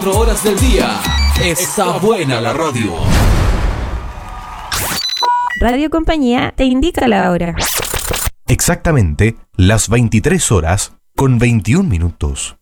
24 horas del día. Está buena la radio. Radio Compañía te indica la hora. Exactamente las 23 horas con 21 minutos.